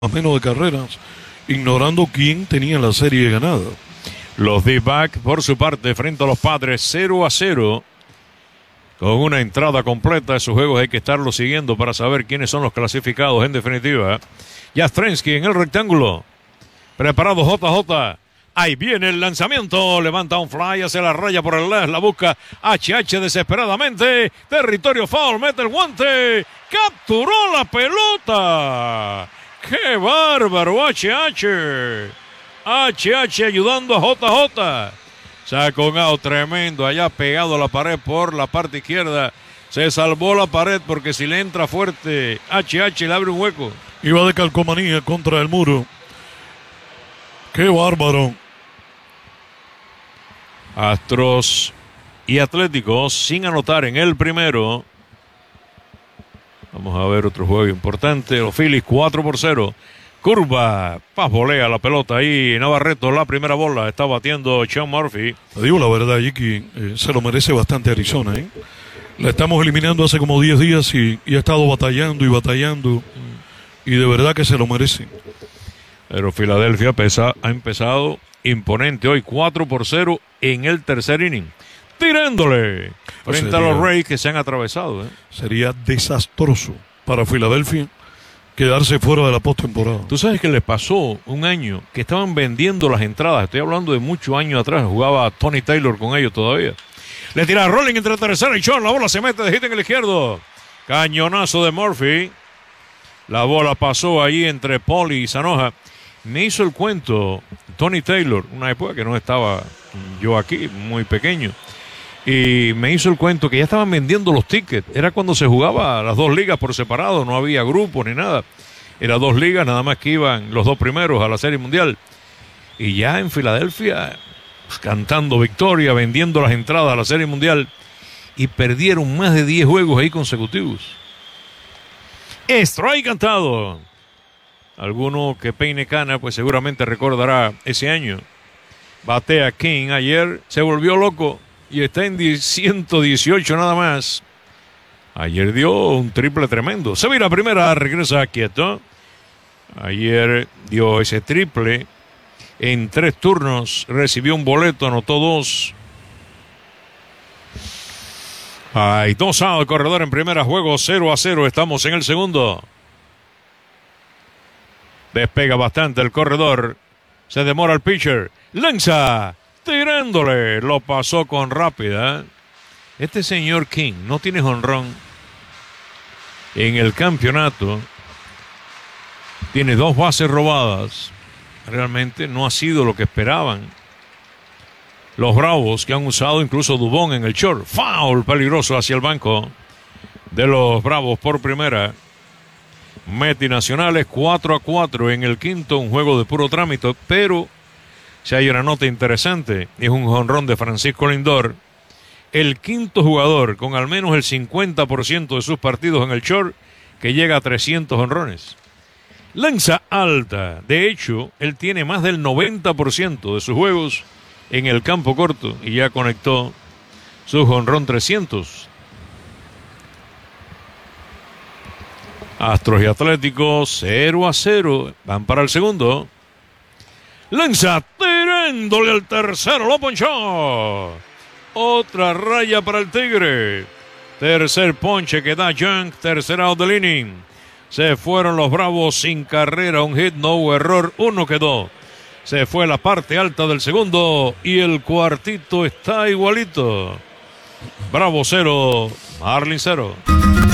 a menos de carreras, ignorando quién tenía la serie ganada. Los D-Back, por su parte, frente a los Padres, 0-0. Con una entrada completa de sus juegos hay que estarlo siguiendo para saber quiénes son los clasificados en definitiva. Yastrzemski en el rectángulo. Preparado JJ. Ahí viene el lanzamiento. Levanta un fly hacia la raya por el left. La busca HH desesperadamente. Territorio foul. Mete el guante. Capturó la pelota. ¡Qué bárbaro! HH. HH ayudando a JJ. Saca un out tremendo allá pegado a la pared por la parte izquierda. Se salvó la pared porque si le entra fuerte HH le abre un hueco. Iba de calcomanía contra el muro. ¡Qué bárbaro! Astros y Atléticos sin anotar en el primero. Vamos a ver otro juego importante. Los Phillies 4-0. Curva, Paz volea la pelota ahí. Navarreto, la primera bola. Está batiendo Sean Murphy. Te digo la verdad, Jiki, se lo merece bastante Arizona, ¿eh? La estamos eliminando hace como 10 días y ha estado batallando y batallando. Y de verdad que se lo merece. Pero Filadelfia ha empezado imponente hoy, 4-0 en el tercer inning. Tirándole frente a los Rays que se han atravesado. Sería desastroso para Filadelfia quedarse fuera de la postemporada. Tú sabes que les pasó un año que estaban vendiendo las entradas. Estoy hablando de muchos años atrás. Jugaba Tony Taylor con ellos todavía. Le tira a Rolling entre tercera y short. La bola se mete de hit en el izquierdo. Cañonazo de Murphy. La bola pasó ahí entre Paul y Zanoja. Me hizo el cuento Tony Taylor, una época que no estaba yo aquí, muy pequeño. Y me hizo el cuento que ya estaban vendiendo los tickets. Era cuando se jugaba las dos ligas por separado, no había grupos ni nada. Eran dos ligas, nada más que iban los dos primeros a la Serie Mundial. Y ya en Filadelfia, pues, cantando victoria, vendiendo las entradas a la Serie Mundial. Y perdieron más de 10 juegos ahí consecutivos. Strike cantado. Alguno que peine cana, pues seguramente recordará ese año. Batea King ayer, se volvió loco. Y está en 118 nada más. Ayer dio un triple tremendo. Se vira primera, regresa quieto. Ayer dio ese triple. En 3 turnos recibió un boleto, anotó 2. Hay 2 out, corredor en primera, juego 0-0. Estamos en el segundo. Despega bastante el corredor. Se demora el pitcher. Lanza. Tirándole, lo pasó con rápida. Este señor King no tiene jonrón en el campeonato. Tiene 2 bases robadas. Realmente no ha sido lo que esperaban los Bravos, que han usado incluso Dubón en el short. Foul peligroso hacia el banco de los Bravos por primera. Mets y Nacionales 4-4 en el quinto, un juego de puro trámite, pero si hay una nota interesante, es un jonrón de Francisco Lindor, el quinto jugador con al menos el 50% de sus partidos en el short que llega a 300 jonrones. Lanza alta, de hecho, él tiene más del 90% de sus juegos en el campo corto y ya conectó su jonrón 300. Astros y Atléticos 0-0, van para el segundo. Lanza tirándole al tercero, lo ponchó. Otra raya para el Tigre. Tercer ponche que da Young, tercer out del inning. Se fueron los Bravos sin carrera, un hit, no error, 1 quedó. Se fue la parte alta del segundo y el cuartito está igualito. Bravo 0, Marlins 0.